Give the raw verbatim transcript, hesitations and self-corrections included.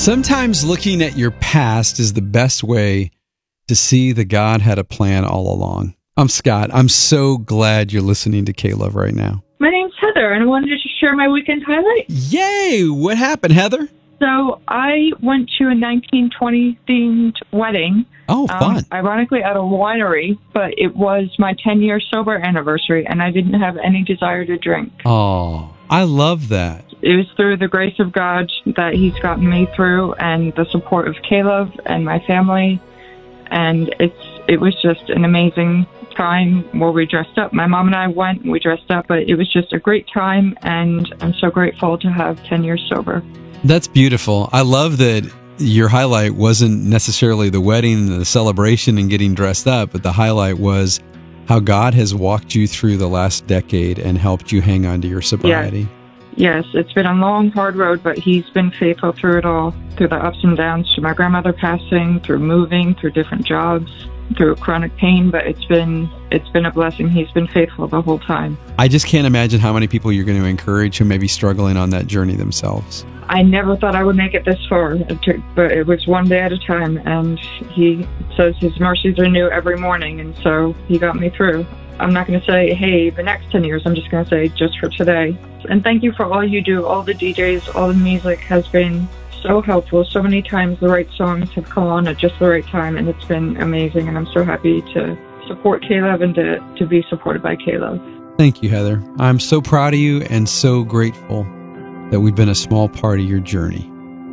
Sometimes looking at your past is the best way to see that God had a plan all along. I'm Scott. I'm so glad you're listening to K-Love right now. My name's Heather, and I wanted to share my weekend highlight. Yay! What happened, Heather? So I went to a nineteen twenty themed wedding. Oh, fun. Um, ironically, at a winery, but it was my ten-year sober anniversary, and I didn't have any desire to drink. Oh, I love that. It was through the grace of God that He's gotten me through, and the support of K-Love and my family, and it's it was just an amazing time where we dressed up. My mom and I went, and we dressed up, but it was just a great time, and I'm so grateful to have ten years sober. That's beautiful. I love that your highlight wasn't necessarily the wedding and the celebration and getting dressed up, but the highlight was how God has walked you through the last decade and helped you hang on to your sobriety. Yes, it's been a long, hard road, but He's been faithful through it all, through the ups and downs, through my grandmother passing, through moving, through different jobs, through chronic pain, but it's been it's been a blessing. He's been faithful the whole time. I just can't imagine how many people you're going to encourage who may be struggling on that journey themselves. I never thought I would make it this far, but it was one day at a time, and He says His mercies are new every morning, and so He got me through. I'm not going to say, hey, the next ten years. I'm just going to say, just for today. And thank you for all you do. All the D Js, all the music has been so helpful. So many times the right songs have come on at just the right time, and it's been amazing, and I'm so happy to support K-Love and to, to be supported by K-Love. Thank you, Heather. I'm so proud of you and so grateful that we've been a small part of your journey.